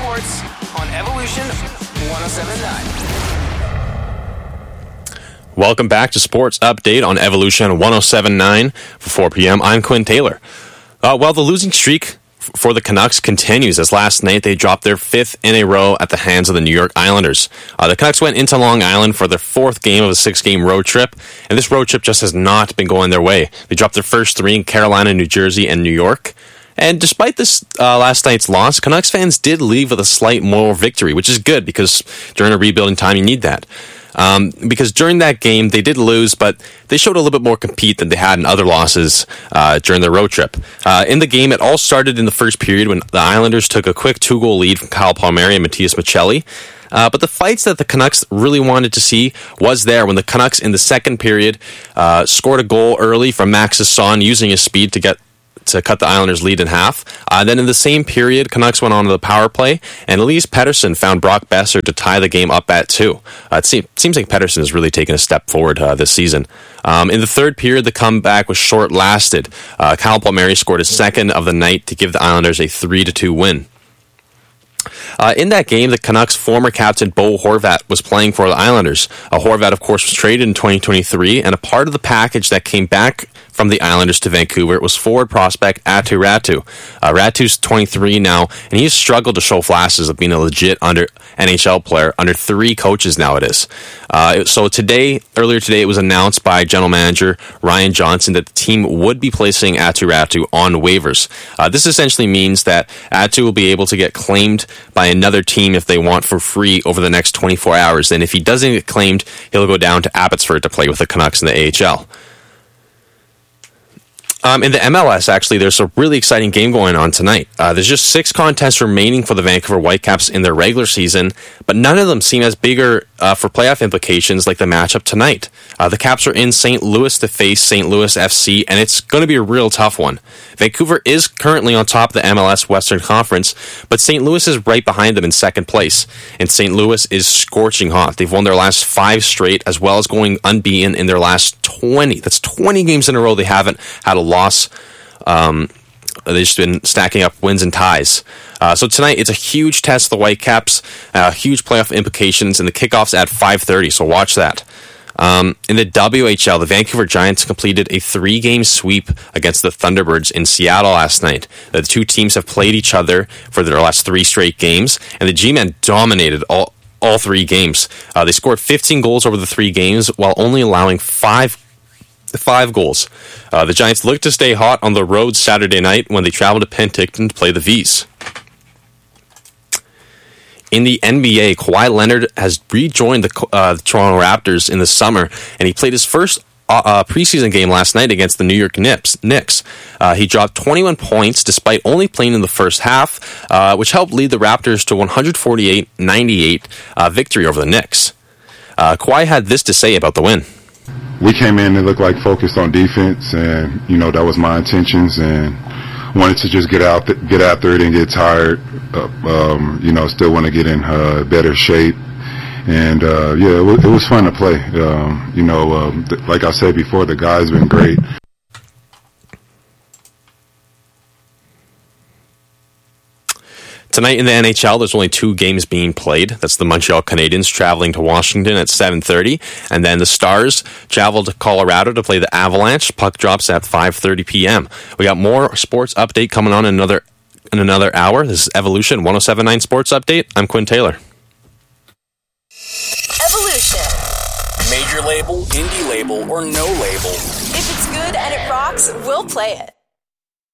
Sports on Evolution 107.9. Welcome back to Sports Update on Evolution 107.9 for 4 p.m. I'm Quinn Taylor. Well, the losing streak for the Canucks continues, as last night they dropped their 5th in a row at the hands of the New York Islanders. The Canucks went into Long Island for their 4th game of a 6-game road trip, and this road trip just has not been going their way. They dropped their first 3 in Carolina, New Jersey, and New York. And despite this last night's loss, Canucks fans did leave with a slight moral victory, which is good because during a rebuilding time you need that. Because during that game, they did lose, but they showed a little bit more compete than they had in other losses during their road trip. In the game, it all started in the first period when the Islanders took a quick 2-goal lead from Kyle Palmieri and Matias Maccelli. But the fights that the Canucks really wanted to see was there when the Canucks in the second period scored a goal early from Max Hassan using his speed to cut the Islanders' lead in half. Then in the same period, Canucks went on to the power play, and Elias Pettersson found Brock Besser to tie the game up at 2. It seems like Pettersson has really taken a step forward this season. In the third period, the comeback was short-lasted. Kyle Palmieri scored his second of the night to give the Islanders a 3-2 win. In that game, the Canucks' former captain Bo Horvat was playing for the Islanders. Horvat, of course, was traded in 2023, and a part of the package that came back from the Islanders to Vancouver was forward prospect Aatu Räty. Räty's 23 now, and he's struggled to show flashes of being a legit NHL player under 3 coaches now it is. So earlier today, it was announced by general manager Ryan Johnson that the team would be placing Aatu Räty on waivers. This essentially means that Aatu will be able to get claimed by another team if they want for free over the next 24 hours. And if he doesn't get claimed, he'll go down to Abbotsford to play with the Canucks in the AHL. In the MLS, actually, there's a really exciting game going on tonight. There's just 6 contests remaining for the Vancouver Whitecaps in their regular season, but none of them seem as bigger for playoff implications like the matchup tonight. The Caps are in St. Louis to face St. Louis FC, and it's going to be a real tough one. Vancouver is currently on top of the MLS Western Conference, but St. Louis is right behind them in second place, and St. Louis is scorching hot. They've won their last 5 straight, as well as going unbeaten in their last 20. That's 20 games in a row they haven't had a loss. They've just been stacking up wins and ties. So tonight, it's a huge test for the Whitecaps, huge playoff implications, and the kickoff's at 5:30, so watch that. In the WHL, the Vancouver Giants completed a 3-game sweep against the Thunderbirds in Seattle last night. The 2 teams have played each other for their last 3 straight games, and the G-Men dominated all 3 games. They scored 15 goals over the 3 games, while only allowing 5 goals. The Giants look to stay hot on the road Saturday night when they travel to Penticton to play the Vs. In the NBA, Kawhi Leonard has rejoined the Toronto Raptors in the summer, and he played his first preseason game last night against the New York Knicks. He dropped 21 points despite only playing in the first half, which helped lead the Raptors to 148-98 victory over the Knicks. Kawhi had this to say about the win. We came in and looked like focused on defense, and that was my intentions, and wanted to just get after it and get tired. Still want to get in better shape, and it was fun to play. Like I said before, the guys been great. Tonight in the NHL, there's only 2 games being played. That's the Montreal Canadiens traveling to Washington at 7:30, and then the Stars travel to Colorado to play the Avalanche. Puck drops at 5:30 p.m. We got more sports update coming on in another hour. This is Evolution 107.9 Sports Update. I'm Quinn Taylor. Evolution. Major label, indie label, or no label. If it's good and it rocks, we'll play it.